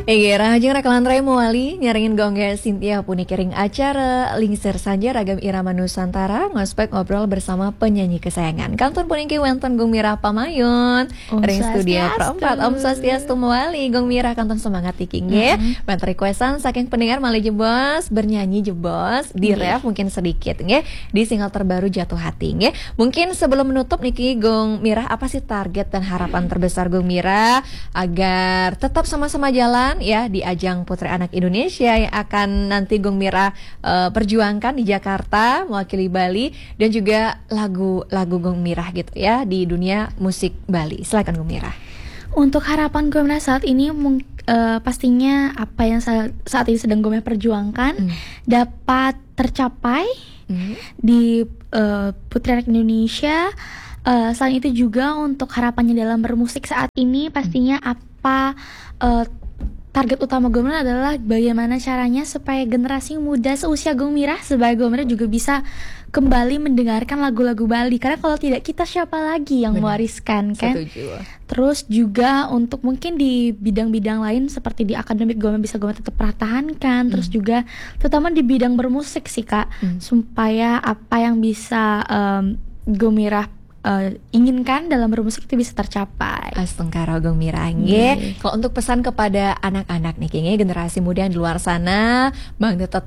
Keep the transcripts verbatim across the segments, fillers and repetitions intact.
Ega Rajeng rekaman Ray Muali nyaringin gongnya Cynthia Puni Kering acara Lingser Sanja Ragam Irama Nusantara ngospek ngobrol bersama penyanyi kesayangan Kanton Puningki Wenten Gung Mirah Pamayon Ring studio perempat Om Swastiastu Muali Gung Mirah Kanton semangat tiking ya mm-hmm. Bantu requestan saking pendengar Mali Jebos bernyanyi Jebos di yeah. ref mungkin sedikit ya di single terbaru Jatuh Hati ya. Mungkin sebelum menutup Niki Gung Mirah apa sih target dan harapan terbesar Gung Mirah agar tetap sama-sama jalan ya di ajang Putri Anak Indonesia yang akan nanti Gung Mirah uh, perjuangkan di Jakarta mewakili Bali dan juga lagu-lagu Gung Mirah gitu ya di dunia musik Bali. Silakan Gung Mirah. Untuk harapan Gung Mirah saat ini mung, uh, pastinya apa yang sa- saat ini sedang Gung Mirah perjuangkan hmm. dapat tercapai hmm. di uh, Putri Anak Indonesia. Uh, selain itu juga untuk harapannya dalam bermusik saat ini pastinya hmm. apa uh, target utama Gung Mirah adalah bagaimana caranya supaya generasi muda seusia Gung Mirah sebagai Gung Mirah juga bisa kembali mendengarkan lagu-lagu Bali. Karena kalau tidak kita siapa lagi yang Benar. mewariskan kan? Setuju. Terus juga untuk mungkin di bidang-bidang lain seperti di akademik Gung Mirah bisa Gung Mirah tetap pertahankan. Hmm. Terus juga terutama di bidang bermusik sih Kak, hmm. supaya apa yang bisa um, Gung Mirah Uh, inginkan dalam bermusik itu bisa tercapai. Astengkaro Gung Mirah nge. Kalau untuk pesan kepada anak-anak nih kayaknya generasi muda yang di luar sana Bang tetap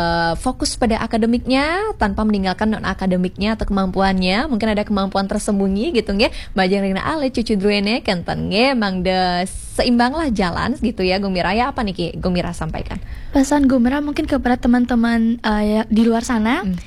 fokus pada akademiknya tanpa meninggalkan non akademiknya atau kemampuannya. Mungkin ada kemampuan tersembunyi gitu nge. Bajang Rina Ale cucu druene kenten nge Bang de seimbanglah jalan gitu ya Gung Mirah. Ya apa nih Ki Gung Mirah sampaikan? Pesan Gung Mirah mungkin kepada teman-teman uh, di luar sana hmm.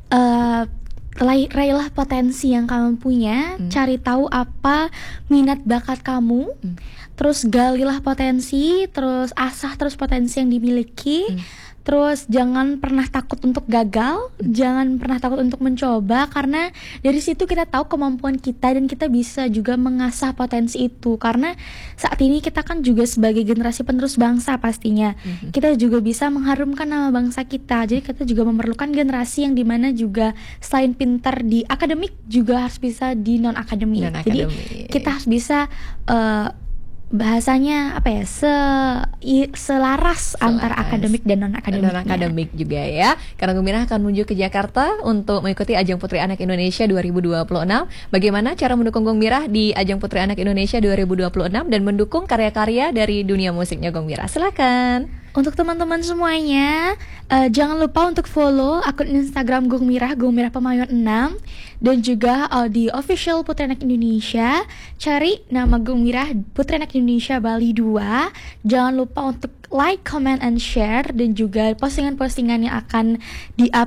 uh, raihlah potensi yang kamu punya, hmm. cari tahu apa minat bakat kamu, hmm. terus galilah potensi, terus asah terus potensi yang dimiliki, hmm. terus jangan pernah takut untuk gagal, hmm. jangan pernah takut untuk mencoba, karena dari situ kita tahu kemampuan kita dan kita bisa juga mengasah potensi itu. Karena saat ini kita kan juga sebagai generasi penerus bangsa pastinya, hmm. kita juga bisa mengharumkan nama bangsa kita. Jadi kita juga memerlukan generasi yang dimana juga selain pintar di akademik juga harus bisa di non akademik. Jadi kita harus bisa uh, bahasanya apa ya se i, selaras, selaras antara akademik dan non akademik dan akademik juga ya. Karena Gung Mirah akan menuju ke Jakarta untuk mengikuti ajang Putri Anak Indonesia dua ribu dua puluh enam. Bagaimana cara mendukung Gung Mirah di ajang Putri Anak Indonesia dua ribu dua puluh enam dan mendukung karya-karya dari dunia musiknya Gung Mirah? Silakan. Untuk teman-teman semuanya, uh, jangan lupa untuk follow akun Instagram Gung Mirah, Gung Mirah Pamayon enam, dan juga uh, di official Putri Anak Indonesia. Cari nama Gung Mirah Putri Anak Indonesia Bali dua. Jangan lupa untuk like, comment, and share, dan juga postingan-postingan yang akan di-up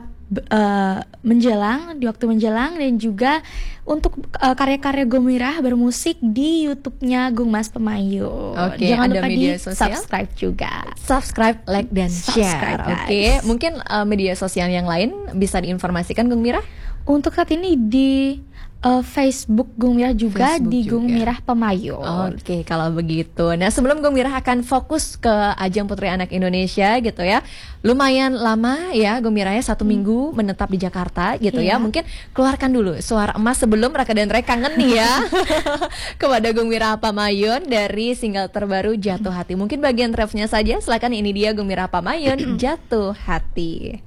Uh, menjelang di waktu menjelang, dan juga untuk uh, karya-karya Gung Mirah bermusik di YouTube-nya Gung Mas Pemayu. Oke, jangan ada lupa media di sosial? subscribe juga. Subscribe, like, dan share. Oke, mungkin uh, media sosial yang lain bisa diinformasikan Gung Mirah? Untuk saat ini di uh, Facebook Gung Mirah juga, Facebook di juga. Gung Mirah Pemayu. Oke, kalau begitu. Nah, sebelum Gung Mirah akan fokus ke ajang Putri Anak Indonesia gitu ya, lumayan lama ya Gung Mirah ya, satu hmm. minggu menetap di Jakarta gitu yeah. ya. Mungkin keluarkan dulu suara emas sebelum Raka dan Rey kangen nih ya kepada Gung Mirah Pamayon dari single terbaru Jatuh Hati. Mungkin bagian refnya saja, silakan ini dia Gung Mirah Pamayon Jatuh Hati.